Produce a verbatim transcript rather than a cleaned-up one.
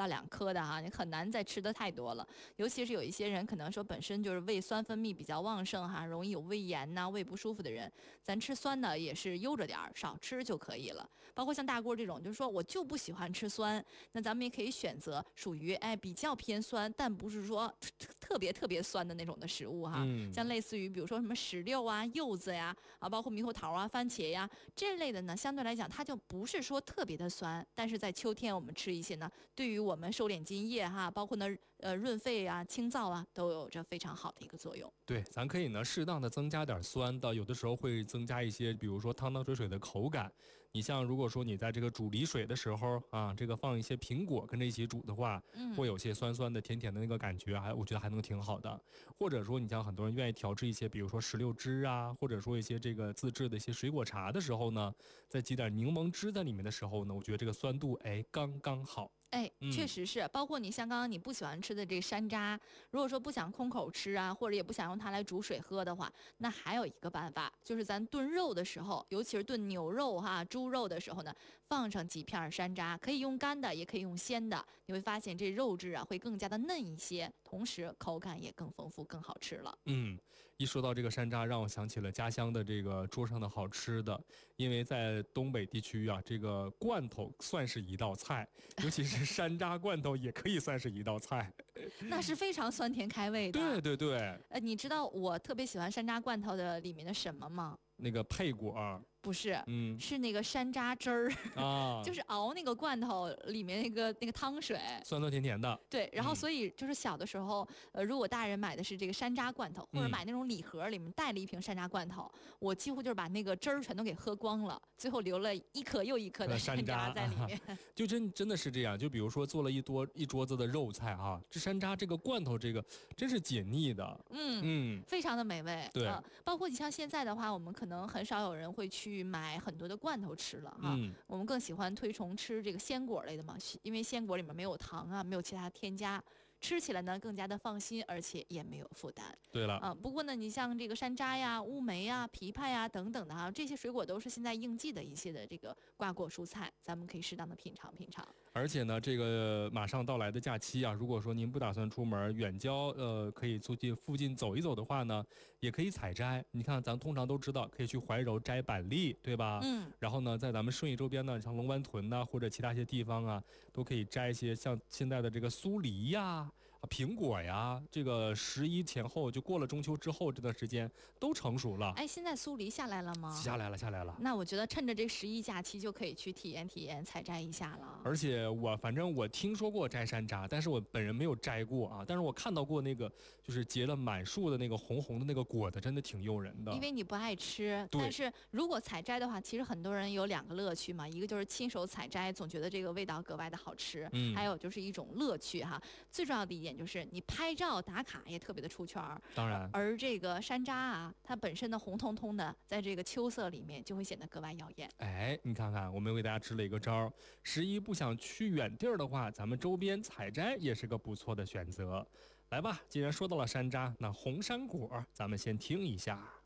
到两颗的哈，你很难再吃的太多了。尤其是有一些人可能说本身就是胃酸分泌比较旺盛哈，容易有胃炎呐、胃不舒服的人，咱吃酸的也是悠着点儿，少吃就可以了。包括像大锅这种，就是说我就不喜欢吃酸，那咱们也可以选择属于哎比较偏酸，但不是说特别特别酸的那种的食物哈。 嗯， 像类似于比如说什么石榴啊、柚子呀啊，包括猕猴桃啊、番茄呀这类的呢，相对来讲它就不是说特别的酸，但是在秋天我们吃一些呢，对于我们收敛津液哈，包括呢呃润肺啊、清燥啊，都有着非常好的一个作用。 对，咱可以呢适当的增加点酸的，有的时候会增加一些，比如说汤汤水水的口感。你像如果说你在这个煮梨水的时候啊，这个放一些苹果跟着一起煮的话， 嗯， 会有些酸酸的、甜甜的那个感觉，还我觉得还能挺好的。或者说你像很多人愿意调制一些，比如说石榴汁啊，或者说一些这个自制的一些水果茶的时候呢，再挤点柠檬汁在里面的时候呢，我觉得这个酸度哎刚刚好。 哎， 嗯确实是，包括你像刚刚你不喜欢吃的这个山楂，如果说不想空口吃啊，或者也不想用它来煮水喝的话，那还有一个办法，就是咱炖肉的时候，尤其是炖牛肉哈、猪肉的时候呢，放上几片山楂，可以用干的，也可以用鲜的，你会发现这肉质啊会更加的嫩一些，同时口感也更丰富、更好吃了。 嗯，一说到这个山楂，让我想起了家乡的这个桌上的好吃的，因为在东北地区啊，这个罐头算是一道菜，尤其是山楂罐头也可以算是一道菜。 那是非常酸甜开胃的。 对对对， 呃，你知道我特别喜欢山楂罐头的里面的什么吗？ 那个配果， 不是， 嗯是那个山楂汁儿， 啊， 就是熬那个罐头里面那个那个汤水。 酸酸甜甜的。 对，然后嗯所以就是小的时候，呃，如果大人买的是这个山楂罐头，或者嗯买那种礼盒里面带了一瓶山楂罐头，我几乎就是把那个汁儿全都给喝光了，最后留了一颗又一颗的呃山山楂楂在里面。 就真真的是这样，就比如说做了一多一桌子的肉菜啊，这山楂这个罐头这个真是解腻的。 嗯。 嗯， 非常的美味， 对啊，包括你像现在的话，我们可能很少有人会去买很多的罐头吃了哈， 嗯我们更喜欢推崇吃这个鲜果类的嘛，因为鲜果里面没有糖啊，没有其他添加，吃起来呢更加的放心，而且也没有负担。 对了。 啊，不过呢，你像这个山楂呀、乌梅呀、枇杷呀等等的哈，这些水果都是现在应季的一些的这个瓜果蔬菜，咱们可以适当的品尝品尝。 而且呢，这个马上到来的假期啊，如果说您不打算出门远郊，呃，可以出去附近走一走的话呢，也可以采摘。你看，咱通常都知道可以去怀柔摘板栗，对吧？ 嗯。 然后呢，在咱们顺义周边呢，像龙湾屯呐、或者其他一些地方啊，都可以摘一些像现在的这个苏梨呀、啊苹果呀，这个十一前后就过了中秋之后这段时间都成熟了。 哎，现在苏梨下来了吗？ 下来了，下来了。 那我觉得趁着这十一假期就可以去体验体验采摘一下了。 而且我反正我听说过摘山楂，但是我本人没有摘过啊。但是我看到过那个就是结了满树的那个红红的那个果子，真的挺诱人的。 因为你不爱吃， 对但是如果采摘的话，其实很多人有两个乐趣嘛，一个就是亲手采摘，总觉得这个味道格外的好吃， 嗯还有就是一种乐趣哈。最重要的一点就是你拍照打卡也特别的出圈儿。 当然， 而这个山楂啊，它本身的红彤彤的，在这个秋色里面就会显得格外耀眼。 哎，你看看，我们为大家支了一个招儿。十一不想去远地儿的话，咱们周边采摘也是个不错的选择。来吧，既然说到了山楂，那红山果，咱们先听一下。